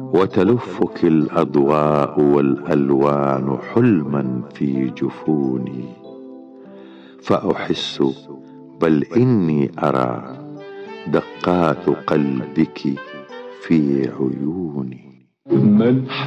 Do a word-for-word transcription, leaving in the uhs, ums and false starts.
وتلفك الأضواء والألوان حلما في جفوني، فأحس بل إني أرى دقات قلبك في عيوني.